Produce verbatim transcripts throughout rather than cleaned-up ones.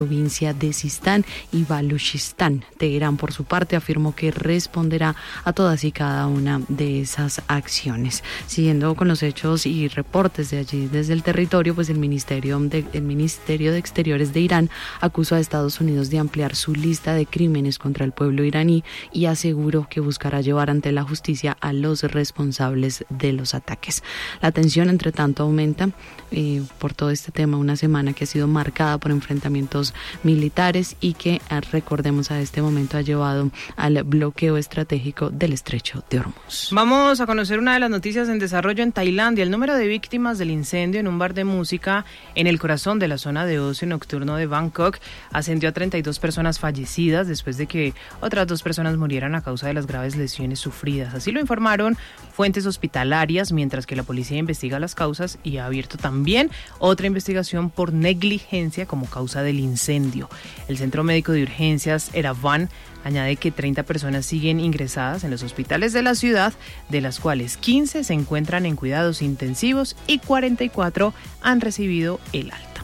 provincia de Sistán y Baluchistán. Teherán, por su parte, afirmó que responderá a todas y cada una de esas acciones. Siguiendo con los hechos y reportes de allí desde el territorio, pues el Ministerio de, el Ministerio de Exteriores de Irán acusó a Estados Unidos de ampliar su lista de crímenes contra el pueblo iraní y aseguró que buscará llevar ante la justicia a los responsables de los ataques. La tensión, entre tanto, aumenta eh, por todo este tema, una semana que ha sido marcada por enfrentamientos militares y que, recordemos, a este momento ha llevado al bloqueo estratégico del estrecho de Hormuz. Vamos a conocer una de las noticias en desarrollo en Tailandia. El número de víctimas del incendio en un bar de música en el corazón de la zona de ocio nocturno de Bangkok ascendió a treinta y dos personas fallecidas después de que otras dos personas murieran a causa de las graves lesiones sufridas. Así lo informaron fuentes hospitalarias, mientras que la policía investiga las causas y ha abierto también otra investigación por negligencia como causa del incendio. El Centro Médico de Urgencias Erawan añade que treinta personas siguen ingresadas en los hospitales de la ciudad, de las cuales quince se encuentran en cuidados intensivos y cuarenta y cuatro han recibido el alta.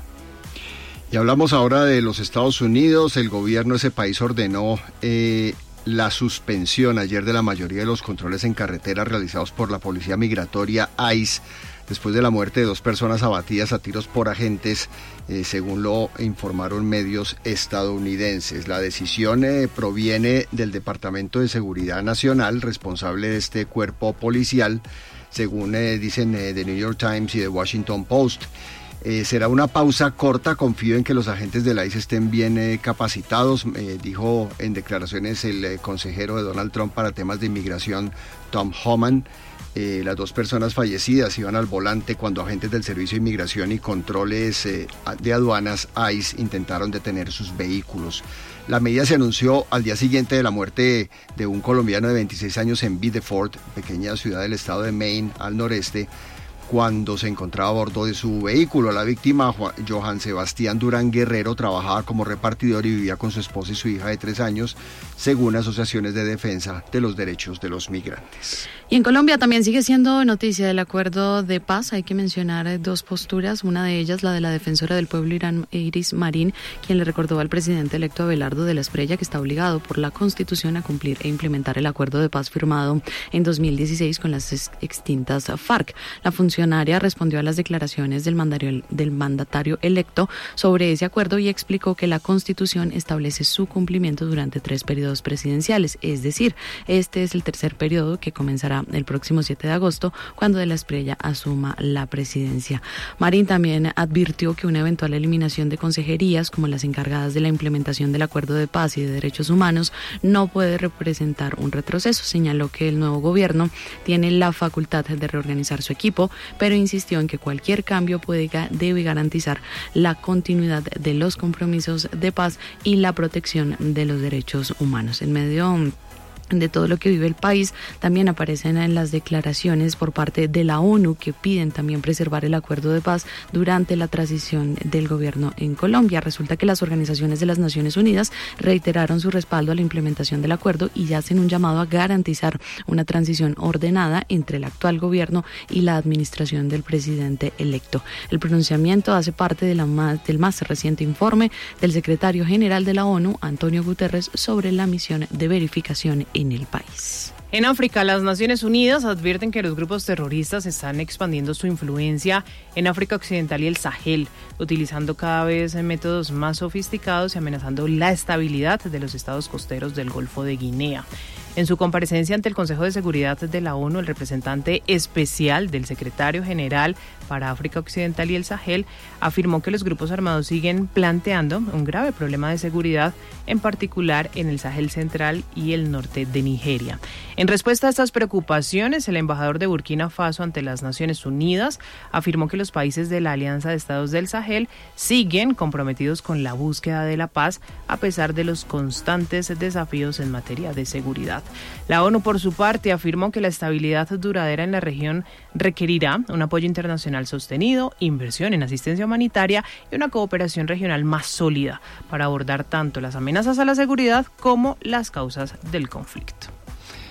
Y hablamos ahora de los Estados Unidos. El gobierno de ese país ordenó eh, la suspensión ayer de la mayoría de los controles en carretera realizados por la Policía Migratoria ICE, después de la muerte de dos personas abatidas a tiros por agentes, eh, según lo informaron medios estadounidenses. La decisión eh, proviene del Departamento de Seguridad Nacional, responsable de este cuerpo policial, según eh, dicen eh, The New York Times y The Washington Post. Eh, será una pausa corta, confío en que los agentes de la ICE estén bien eh, capacitados, eh, dijo en declaraciones el eh, consejero de Donald Trump para temas de inmigración, Tom Homan. Eh, las dos personas fallecidas iban al volante cuando agentes del Servicio de Inmigración y Controles eh, de Aduanas ICE intentaron detener sus vehículos. La medida se anunció al día siguiente de la muerte de un colombiano de veintiséis años en Biddeford, pequeña ciudad del estado de Maine, al noreste, cuando se encontraba a bordo de su vehículo. La víctima, Johan Sebastián Durán Guerrero, trabajaba como repartidor y vivía con su esposa y su hija de tres años, según asociaciones de defensa de los derechos de los migrantes. Y en Colombia también sigue siendo noticia el acuerdo de paz. Hay que mencionar dos posturas, una de ellas la de la defensora del pueblo Irán, Iris Marín, quien le recordó al presidente electo Abelardo de la Espriella que está obligado por la Constitución a cumplir e implementar el acuerdo de paz firmado en dos mil dieciséis con las extintas FARC. La funcionaria respondió a las declaraciones del mandatario, del mandatario electo sobre ese acuerdo y explicó que la Constitución establece su cumplimiento durante tres periodos presidenciales, es decir, este es el tercer periodo que comenzará el próximo siete de agosto, cuando de la Espriella asuma la presidencia. Marín también advirtió que una eventual eliminación de consejerías, como las encargadas de la implementación del acuerdo de paz y de derechos humanos, no puede representar un retroceso. Señaló que el nuevo gobierno tiene la facultad de reorganizar su equipo, pero insistió en que cualquier cambio puede, debe garantizar la continuidad de los compromisos de paz y la protección de los derechos humanos. En medio de todo lo que vive el país, también aparecen en las declaraciones por parte de la ONU que piden también preservar el acuerdo de paz durante la transición del gobierno en Colombia. Resulta que las organizaciones de las Naciones Unidas reiteraron su respaldo a la implementación del acuerdo y hacen un llamado a garantizar una transición ordenada entre el actual gobierno y la administración del presidente electo. El pronunciamiento hace parte de la más, del más reciente informe del secretario general de la ONU, Antonio Guterres, sobre la misión de verificación en el país. En África, las Naciones Unidas advierten que los grupos terroristas están expandiendo su influencia en África Occidental y el Sahel, utilizando cada vez métodos más sofisticados y amenazando la estabilidad de los estados costeros del Golfo de Guinea. En su comparecencia ante el Consejo de Seguridad de la ONU, el representante especial del secretario general para África Occidental y el Sahel afirmó que los grupos armados siguen planteando un grave problema de seguridad, en particular en el Sahel central y el norte de Nigeria. En respuesta a estas preocupaciones, el embajador de Burkina Faso ante las Naciones Unidas afirmó que los países de la Alianza de Estados del Sahel siguen comprometidos con la búsqueda de la paz a pesar de los constantes desafíos en materia de seguridad. La ONU, por su parte, afirmó que la estabilidad duradera en la región requerirá un apoyo internacional sostenido, inversión en asistencia humanitaria y una cooperación regional más sólida para abordar tanto las amenazas a la seguridad como las causas del conflicto.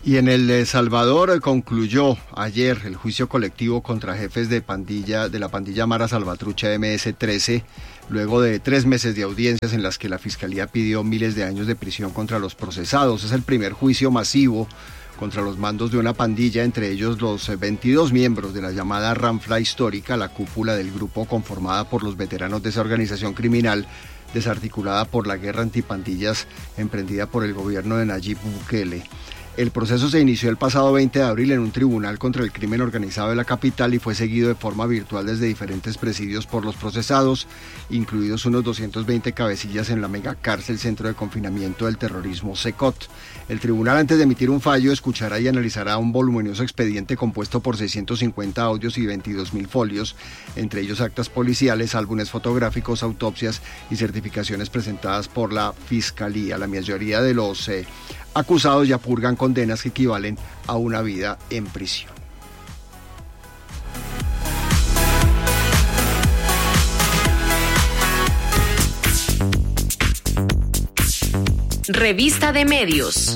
Y en El Salvador concluyó ayer el juicio colectivo contra jefes de pandilla de la pandilla Mara Salvatrucha eme ese trece, luego de tres meses de audiencias en las que la Fiscalía pidió miles de años de prisión contra los procesados. Es el primer juicio masivo contra los mandos de una pandilla, entre ellos los veintidós miembros de la llamada Ranfla histórica, la cúpula del grupo conformada por los veteranos de esa organización criminal desarticulada por la guerra antipandillas emprendida por el gobierno de Nayib Bukele. El proceso se inició el pasado veinte de abril en un tribunal contra el crimen organizado de la capital y fue seguido de forma virtual desde diferentes presidios por los procesados, incluidos unos doscientos veinte cabecillas en la megacárcel Centro de Confinamiento del Terrorismo SECOT. El tribunal, antes de emitir un fallo, escuchará y analizará un voluminoso expediente compuesto por seiscientos cincuenta audios y veintidós mil folios, entre ellos actas policiales, álbumes fotográficos, autopsias y certificaciones presentadas por la Fiscalía. La mayoría de los eh, acusados ya purgan condenas que equivalen a una vida en prisión. Revista de Medios.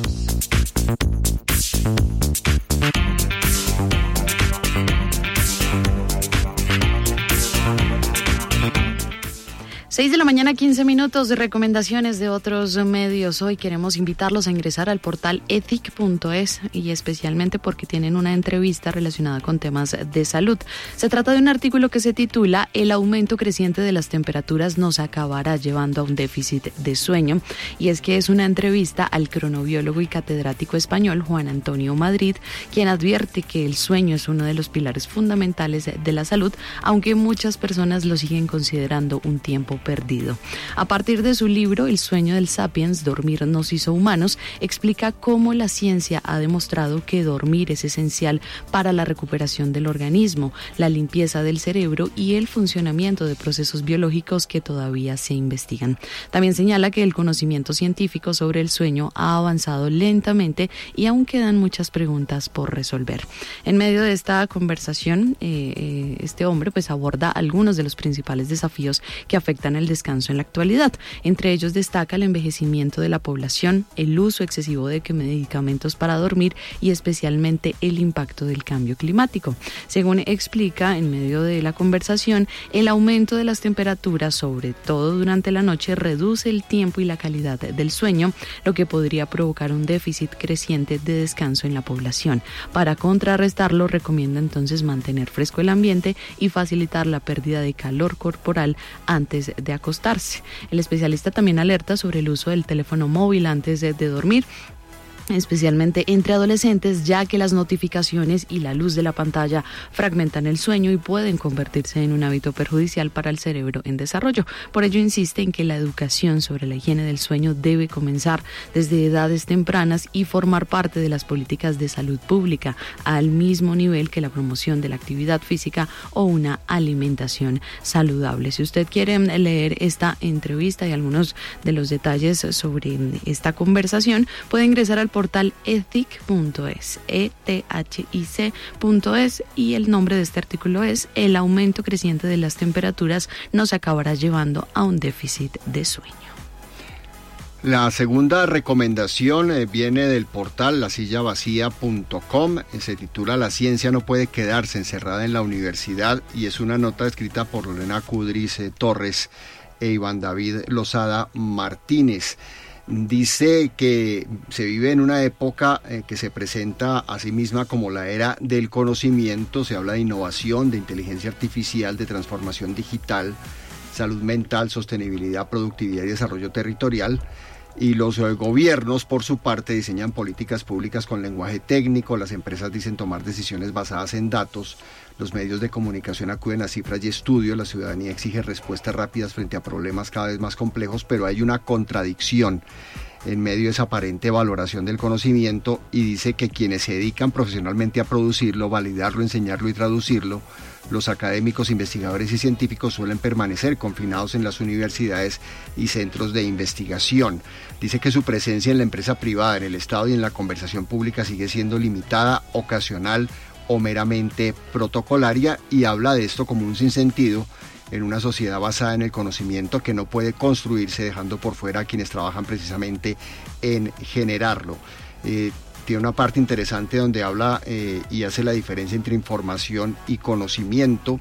seis de la mañana, quince minutos de recomendaciones de otros medios. Hoy queremos invitarlos a ingresar al portal ethic punto es y especialmente porque tienen una entrevista relacionada con temas de salud. Se trata de un artículo que se titula "El aumento creciente de las temperaturas nos acabará llevando a un déficit de sueño", y es que es una entrevista al cronobiólogo y catedrático español Juan Antonio Madrid, quien advierte que el sueño es uno de los pilares fundamentales de la salud, aunque muchas personas lo siguen considerando un tiempo perdido. A partir de su libro El sueño del Sapiens, Dormir nos hizo humanos, explica cómo la ciencia ha demostrado que dormir es esencial para la recuperación del organismo, la limpieza del cerebro y el funcionamiento de procesos biológicos que todavía se investigan. También señala que el conocimiento científico sobre el sueño ha avanzado lentamente y aún quedan muchas preguntas por resolver. En medio de esta conversación, eh, eh, este hombre pues aborda algunos de los principales desafíos que afectan el descanso en la actualidad. Entre ellos destaca el envejecimiento de la población, el uso excesivo de medicamentos para dormir y especialmente el impacto del cambio climático. Según explica en medio de la conversación, el aumento de las temperaturas, sobre todo durante la noche, reduce el tiempo y la calidad del sueño, lo que podría provocar un déficit creciente de descanso en la población. Para contrarrestarlo, recomienda entonces mantener fresco el ambiente y facilitar la pérdida de calor corporal antes de acostarse. El especialista también alerta sobre el uso del teléfono móvil antes de, de dormir, especialmente entre adolescentes, ya que las notificaciones y la luz de la pantalla fragmentan el sueño y pueden convertirse en un hábito perjudicial para el cerebro en desarrollo. Por ello insiste en que la educación sobre la higiene del sueño debe comenzar desde edades tempranas y formar parte de las políticas de salud pública, al mismo nivel que la promoción de la actividad física o una alimentación saludable. Si usted quiere leer esta entrevista y algunos de los detalles sobre esta conversación, puede ingresar al portal ethic punto es, e t h i c punto es, y el nombre de este artículo es "El aumento creciente de las temperaturas nos acabará llevando a un déficit de sueño". La segunda recomendación eh, viene del portal la silla vacía punto com, eh, se titula "La ciencia no puede quedarse encerrada en la universidad", y es una nota escrita por Lorena Kudris eh, Torres e Iván David Lozada Martínez. Dice que se vive en una época eh, que se presenta a sí misma como la era del conocimiento. Se habla de innovación, de inteligencia artificial, de transformación digital, salud mental, sostenibilidad, productividad y desarrollo territorial. Y los eh, gobiernos, por su parte, diseñan políticas públicas con lenguaje técnico, las empresas dicen tomar decisiones basadas en datos, los medios de comunicación acuden a cifras y estudios, la ciudadanía exige respuestas rápidas frente a problemas cada vez más complejos, pero hay una contradicción en medio de esa aparente valoración del conocimiento, y dice que quienes se dedican profesionalmente a producirlo, validarlo, enseñarlo y traducirlo, los académicos, investigadores y científicos, suelen permanecer confinados en las universidades y centros de investigación. Dice que su presencia en la empresa privada, en el Estado y en la conversación pública sigue siendo limitada, ocasional o meramente protocolaria, y habla de esto como un sinsentido en una sociedad basada en el conocimiento que no puede construirse dejando por fuera a quienes trabajan precisamente en generarlo. Eh, tiene una parte interesante donde habla eh, y hace la diferencia entre información y conocimiento,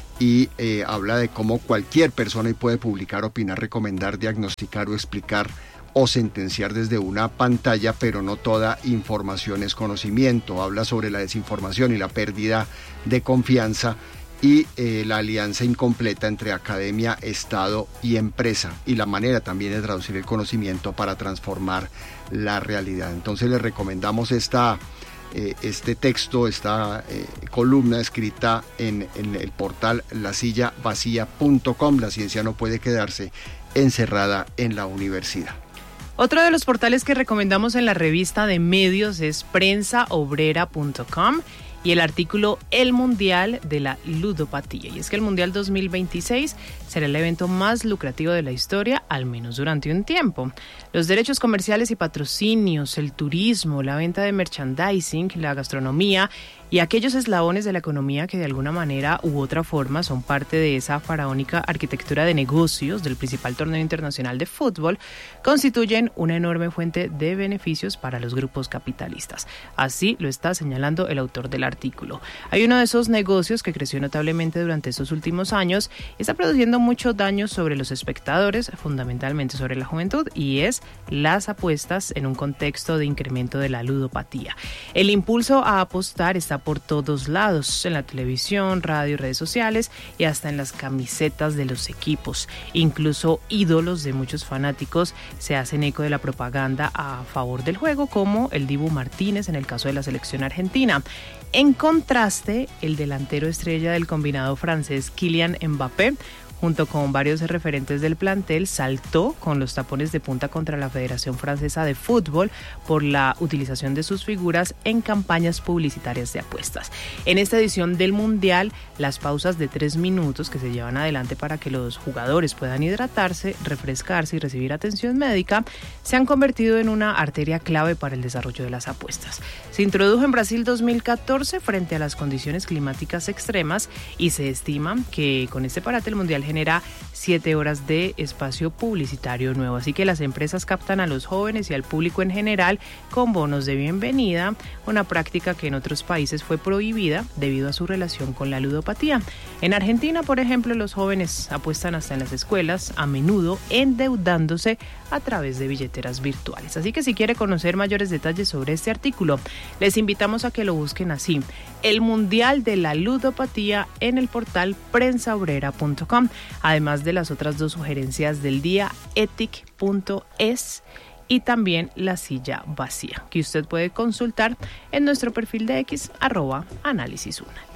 y eh, habla de cómo cualquier persona puede publicar, opinar, recomendar, diagnosticar o explicar o sentenciar desde una pantalla, pero no toda información es conocimiento. Habla sobre la desinformación y la pérdida de confianza y eh, la alianza incompleta entre academia, Estado y empresa, y la manera también de traducir el conocimiento para transformar la realidad. Entonces les recomendamos esta, eh, este texto, esta eh, columna escrita en, en el portal la silla vacía punto com. La ciencia no puede quedarse encerrada en la universidad. Otro de los portales que recomendamos en la revista de medios es prensa obrera punto com y el artículo El Mundial de la Ludopatía. Y es que el Mundial dos mil veintiséis será el evento más lucrativo de la historia, al menos durante un tiempo. Los derechos comerciales y patrocinios, el turismo, la venta de merchandising, la gastronomía y aquellos eslabones de la economía que de alguna manera u otra forma son parte de esa faraónica arquitectura de negocios del principal torneo internacional de fútbol, constituyen una enorme fuente de beneficios para los grupos capitalistas. Así lo está señalando el autor del artículo. Hay uno de esos negocios que creció notablemente durante estos últimos años y está produciendo mucho daño sobre los espectadores, fundamentalmente sobre la juventud, y es las apuestas en un contexto de incremento de la ludopatía. El impulso a apostar está por todos lados, en la televisión, radio, redes sociales y hasta en las camisetas de los equipos. Incluso ídolos de muchos fanáticos se hacen eco de la propaganda a favor del juego, como el Dibu Martínez en el caso de la selección argentina. En contraste, el delantero estrella del combinado francés Kylian Mbappé, junto con varios referentes del plantel, saltó con los tapones de punta contra la Federación Francesa de Fútbol por la utilización de sus figuras en campañas publicitarias de apuestas. En esta edición del Mundial, las pausas de tres minutos que se llevan adelante para que los jugadores puedan hidratarse, refrescarse y recibir atención médica, se han convertido en una arteria clave para el desarrollo de las apuestas. Se introdujo en Brasil dos mil catorce frente a las condiciones climáticas extremas y se estima que con este parate el Mundial genera siete horas de espacio publicitario nuevo. Así que las empresas captan a los jóvenes y al público en general con bonos de bienvenida, una práctica que en otros países fue prohibida debido a su relación con la ludopatía. En Argentina, por ejemplo, los jóvenes apuestan hasta en las escuelas, a menudo endeudándose a través de billeteras virtuales. Así que si quiere conocer mayores detalles sobre este artículo, les invitamos a que lo busquen así: El Mundial de la Ludopatía, en el portal prensa obrera punto com. Además de las otras dos sugerencias del día, ethic punto es y también La Silla Vacía, que usted puede consultar en nuestro perfil de X, arroba análisis una.